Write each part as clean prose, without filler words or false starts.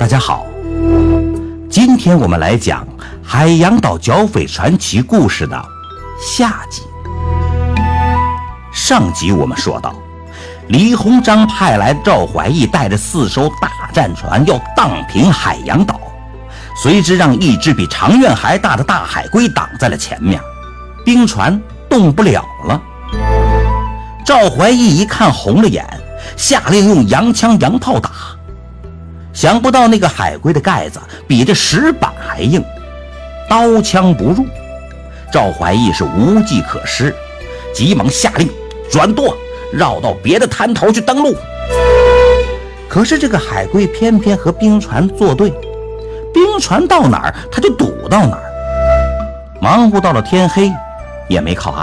家好，今天我们来讲海洋岛剿匪传奇故事的下集。上集我们说到，李鸿章派来赵怀义带着4艘大战船要荡平海洋岛，随之让一只比长苑还大的大海龟挡在了前面，兵船动不了了。赵怀义一看红了眼，下令用洋枪洋炮打。想不到那个海龟的盖子比这石板还硬，刀枪不入。赵怀义是无计可施，急忙下令转舵，绕到别的滩头去登陆。可是这个海龟偏偏和兵船作对，兵船到哪儿他就堵到哪儿，忙活到了天黑也没靠岸。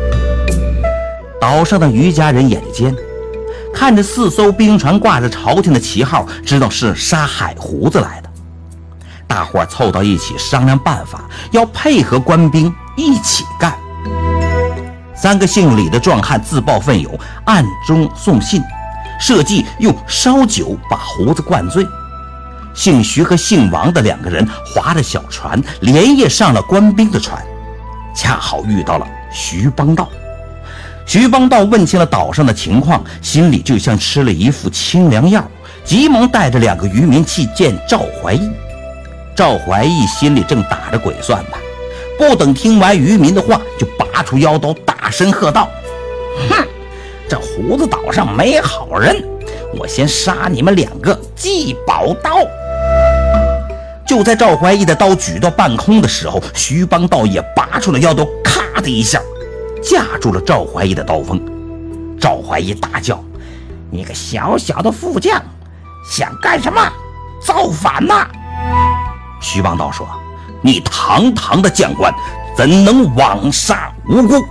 岛上的渔家人眼尖，看着4艘兵船挂着朝廷的旗号，知道是杀海胡子来的。大伙凑到一起商量办法，要配合官兵一起干。3个姓李的壮汉自报奋勇，暗中送信，设计用烧酒把胡子灌醉。姓徐和姓王的2个人划着小船，连夜上了官兵的船，恰好遇到了徐邦道。徐邦道问清了岛上的情况，心里就像吃了一副清凉药，急忙带着2个渔民去见赵怀义。赵怀义心里正打着鬼算盘，不等听完渔民的话，就拔出腰刀，大声喝道：哼，这胡子岛上没好人，我先杀你们2个祭宝刀。就在赵怀义的刀举到半空的时候，徐邦道也拔出了腰刀，咔的一下架住了赵怀义的刀锋。赵怀义大叫：你个小小的副将，想干什么？造反呐！徐邦道说：你堂堂的将官，怎能枉杀无辜？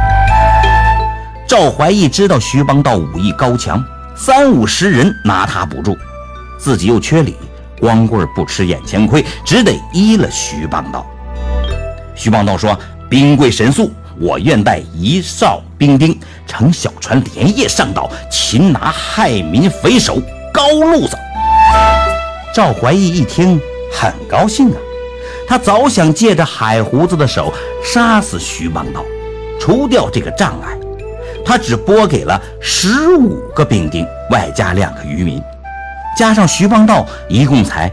赵怀义知道徐邦道武艺高强，30-50人拿他不住，自己又缺礼，光棍不吃眼前亏，只得依了徐邦道。徐邦道说：兵贵神速，我愿带1哨兵丁乘小船连夜上岛，擒拿害民匪首高路子。赵怀义一听很高兴啊，他早想借着海胡子的手杀死徐邦道，除掉这个障碍。他只拨给了15个兵丁，外加2个渔民，加上徐邦道，一共才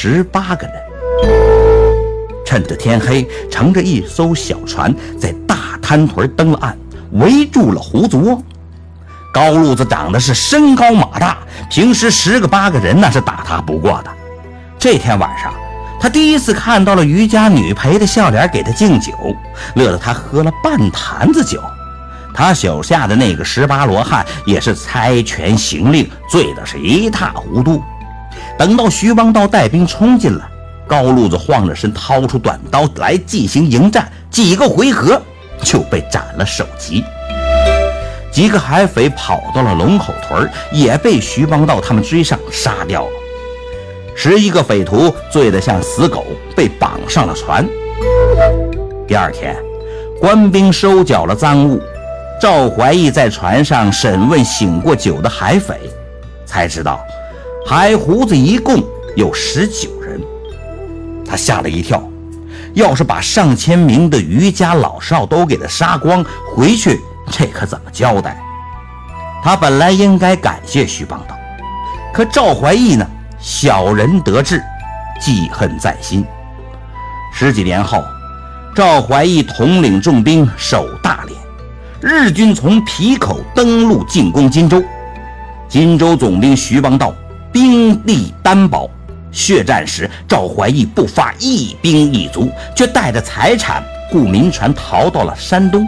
18个人。趁着天黑，乘着1艘小船在大滩屯登了岸，围住了胡子窝。高路子长得是身高马大，平时10个8个人那是打他不过的。这天晚上，他第一次看到了渔家女陪着笑脸给他敬酒，乐得他喝了半坛子酒。他手下的那个18罗汉也是猜拳行令，醉的是一塌糊涂。等到徐邦道带兵冲进了，高路子晃着身，掏出短刀来进行迎战，几个回合就被斩了首级。几个海匪跑到了龙口屯，也被徐邦道他们追上杀掉了。11个匪徒醉得像死狗，被绑上了船。第2天，官兵收缴了赃物，赵怀义在船上审问醒过酒的海匪，才知道海胡子一共有19人。他吓了一跳，要是把上千名的渔家老少都给他杀光，回去这可怎么交代？他本来应该感谢徐邦道，可赵怀义呢，小人得志，记恨在心。10几年后，赵怀义统领重兵守大连，日军从皮口登陆进攻荆州。荆州总兵徐邦道兵力单薄，血战时赵怀义不发一兵一卒，却带着财产雇民船逃到了山东。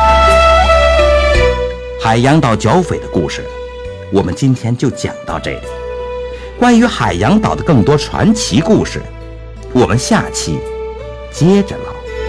海洋岛剿匪的故事我们今天就讲到这里。关于海洋岛的更多传奇故事，我们下期接着来。